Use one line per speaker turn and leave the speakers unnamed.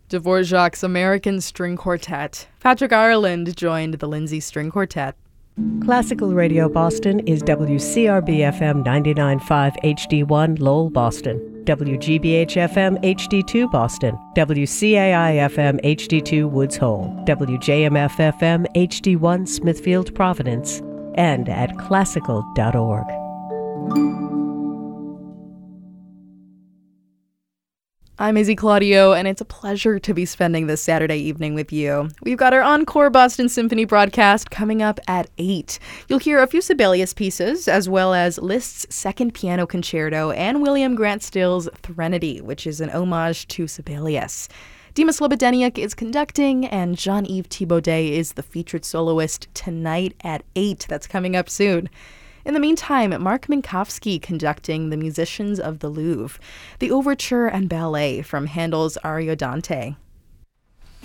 Dvorak's American String Quartet. Patrick Ireland joined the Lindsay String Quartet.
Classical Radio Boston is WCRB-FM 99.5 HD1 Lowell, Boston, WGBH-FM HD2 Boston, WCAI-FM HD2 Woods Hole, WJMF-FM HD1 Smithfield, Providence, and at classical.org.
I'm Izzy Claudio, and it's a pleasure to be spending this Saturday evening with you. We've got our Encore Boston Symphony broadcast coming up at 8. You'll hear a few Sibelius pieces, as well as Liszt's Second Piano Concerto and William Grant Still's Threnody, which is an homage to Sibelius. Dima Slobodeniuk is conducting, and Jean-Yves Thibaudet is the featured soloist tonight at 8. That's coming up soon. In the meantime, Mark Minkowski conducting The Musicians of the Louvre, the overture and ballet from Handel's Ariodante.